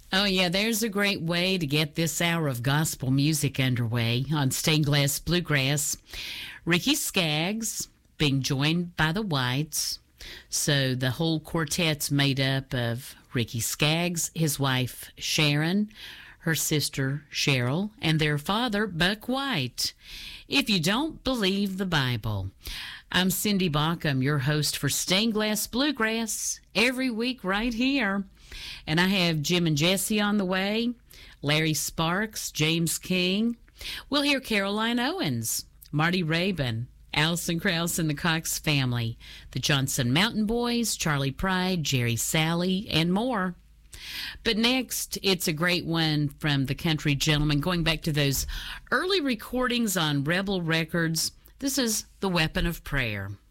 Oh, yeah, there's a great way to get this hour of gospel music underway on Stained Glass Bluegrass. Ricky Skaggs being joined by the Whites. So the whole quartet's made up of Ricky Skaggs, his wife Sharon, her sister Cheryl, and their father Buck White. If you don't believe the Bible. I'm Cindy Baucom, your host for Stained Glass Bluegrass, every week right here. And I have Jim and Jesse on the way, Larry Sparks, James King. We'll hear Caroline Owens, Marty Rabin, Allison Krause and the Cox family, the Johnson Mountain Boys, Charlie Pride, Jerry Salley, and more. But next, it's a great one from the Country Gentlemen, going back to those early recordings on Rebel Records. This is The Weapon of Prayer.